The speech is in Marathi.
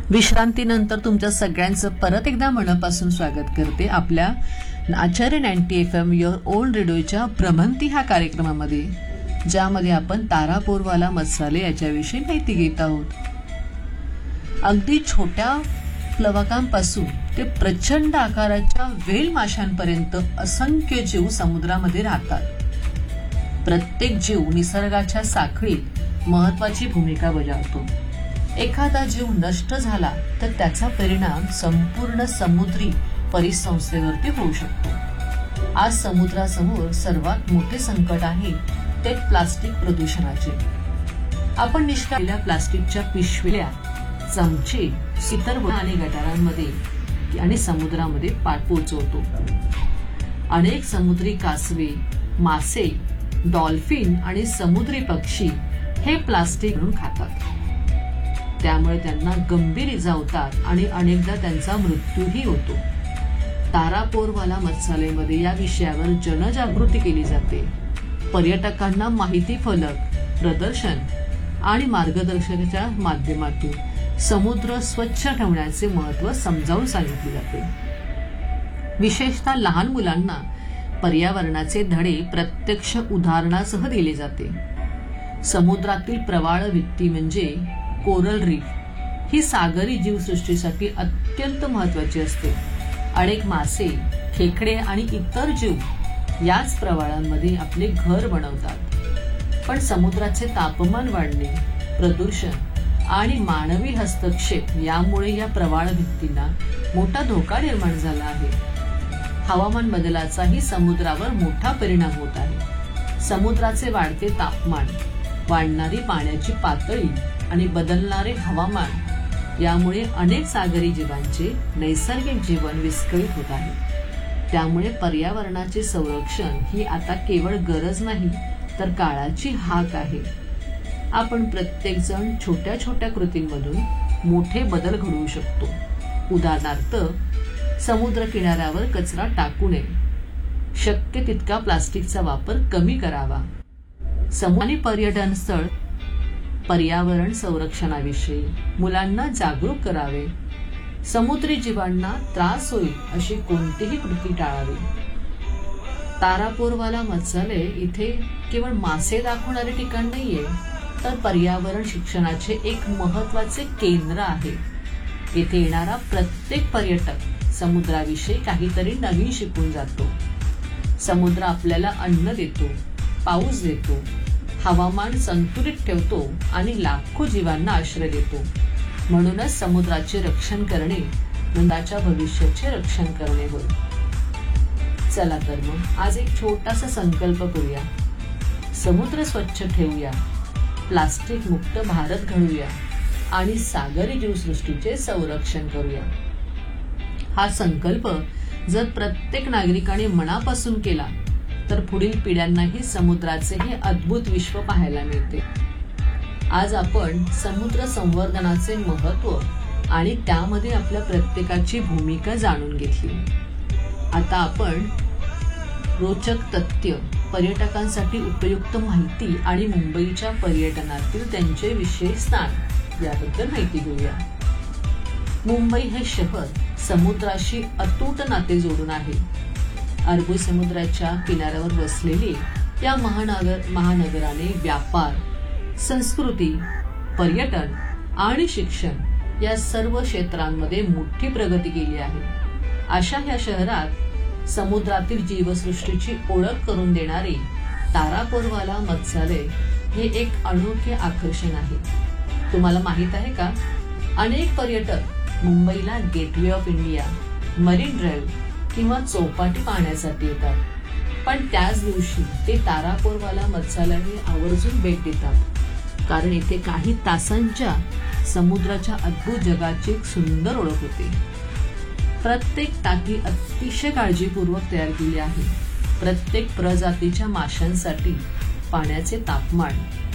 विश्रांतीनंतर तुमच्या सगळ्यांचं परत एकदा मनापासून स्वागत करते आपल्या आचार्य 90 FM युअर ओल्ड रेडिओच्या भ्रमंती ह्या कार्यक्रमामध्ये, ज्यामध्ये आपण तारापूरवाला मसाले याच्याविषयी माहिती घेत आहोत। अगदी छोट्या प्लवकांपासून ते प्रचंड आकाराच्या व्हेल माशांपर्यंत असंख्य जीव समुद्रामध्ये राहतात। प्रत्येक जीव निसर्गाच्या साखळीत महत्वाची भूमिका बजावतो। एखादा जीव नष्ट झाला तर त्याचा परिणाम संपूर्ण समुद्री परिसंस्थेवरती होऊ शकतो। आज समुद्रासमोर सर्वात मोठे संकट आहे ते प्लास्टिक प्रदूषणाचे। आपण निष्काळजीपणे प्लास्टिकच्या पिशव्या, चमचे इतर आणि गटारांमध्ये आणि समुद्रामध्ये पोचवतो। अनेक समुद्री कासवे, मासे, डॉल्फिन आणि समुद्री पक्षी हे प्लास्टिक खातात। त्यामुळे त्यांना गंभीर इजा होतात आणि अनेकदा त्यांचा मृत्यूही होतो। तारापूरवाला मसालेमध्ये या विषयावर जनजागृती केली जाते। पर्यटकांना माहिती फलक, प्रदर्शन आणि मार्गदर्शनाच्या माध्यमातून समुद्र स्वच्छ ठेवण्याचे महत्त्व समजावून सांगितले जाते। विशेषतः लहान मुलांना पर्यावरणाचे धडे प्रत्यक्ष उदाहरणासह दिले जाते। समुद्रातील प्रवाळ भित्ती म्हणजे कोरल रीफ ही सागरी जीवसृष्टीसाठी अत्यंत महत्वाची असते। अनेक मासे, खेकडे आणि इतर जीव याच प्रवाळांमध्ये आपले घर बनवतात। पण समुद्राचे तापमान वाढणे, प्रदूषण आणि मानवी हस्तक्षेप यामुळे या प्रवाळ भित्तींना मोठा धोका निर्माण झाला आहे। हवामान बदलाचाही समुद्रावर मोठा परिणाम होत आहे। समुद्राचे वाढते तापमान, वाढणारी पाण्याची पातळी आणि बदलणारे हवामान यामुळे अनेक सागरी जीवांचे नैसर्गिक जीवन विस्कळीत होत आहे। त्यामुळे पर्यावरणाचे संरक्षण ही आता केवळ गरज नाही तर काळाची हाक आहे। आपण प्रत्येक जण छोट्या छोट्या कृतींमधून मोठे बदल घडवू शकतो। उदाहरणार्थ, समुद्र किनाऱ्यावर कचरा टाकू नये, शक्य तितका प्लास्टिकचा वापर कमी करावा, समुद्री पर्यटन स्थळ पर्यावरण संरक्षणाविषयी मुलांना जागरूक करावे, समुद्री जीवांना त्रास होईल अशी कोणतीही कृती टाळावी। तारापूरवाला मसाले इथे केवळ मासे दाखवणारे ठिकाण नाहीये, तर पर्यावरण शिक्षणाचे एक महत्वाचे केंद्र आहे। येथे येणारा प्रत्येक पर्यटक समुद्राविषयी काहीतरी नवीन शिकून जातो। समुद्र आपल्याला अन्न देतो, पाऊस देतो, हवामान संतुलित ठेवतो आणि लाखो जीवांना आश्रय देतो। म्हणूनच समुद्राचे रक्षण करणे नंदाच्या भविष्याचे रक्षण करणे होय। चला तर मग आज एक छोटासा संकल्प करूया। समुद्र स्वच्छ ठेवूया, प्लास्टिक मुक्त भारत घडवूया आणि सागरी जीवसृष्टीचे संरक्षण करूया। हा संकल्प जर प्रत्येक नागरिकाने मनापासून केला तर पुढील पिढ्यांनाही समुद्राचे हे अद्भुत विश्व पाहायला मिळते। आज आपण समुद्र संवर्धनाचे महत्त्व आणि त्यामध्ये आपल्या प्रत्येकाची भूमिका जाणून घेतली। आता आपण रोचक तथ्य, पर्यटकांसाठी उपयुक्त माहिती आणि मुंबईच्या पर्यटनातील त्यांचे विशेष स्थान याबद्दल माहिती घेऊया। मुंबई हे शहर समुद्राशी अतूट नाते जोडून आहे। अरबी समुद्राच्या किनाऱ्यावर वसलेले या महानगराने व्यापार, संस्कृती, पर्यटन आणि शिक्षण या सर्व क्षेत्रांमध्ये मोठी प्रगती केली आहे। अशा या शहरात समुद्रातील जीवसृष्टीची ओळख करून देणारे तारापूरवाला मसाले हे एक अनोखे आकर्षण आहे। तुम्हाला माहित आहे का, अनेक पर्यटक मुंबईला gateway of India, marine drive किंवा चौपाटी पाहण्यासाठी येतात, पण त्याच दिवशी ते तारापूरवाला मसाल्याने आवर्जून भेट देतात, कारण येथे काही तासांच्या समुद्राच्या अद्भुत जगाची एक सुंदर ओळख होते। प्रत्येक टाकी अतिशय काळजीपूर्वक तयार केली आहे। प्रत्येक प्रजातीच्या माशांसाठी पाण्याचे तापमान